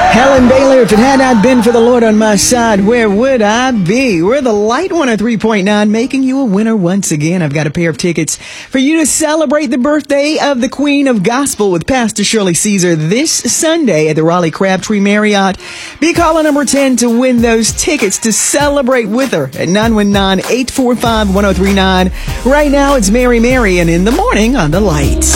Helen Baylor, if it had not been for the Lord on my side, where would I be? We're the Light 103.9, making you a winner once again. I've got a pair of tickets for you to celebrate the birthday of the Queen of Gospel with Pastor Shirley Caesar this Sunday at the Raleigh Crabtree Marriott. Be caller number 10 to win those tickets to celebrate with her at 919-845-1039. Right now, it's Mary Mary, and in the morning on The Light.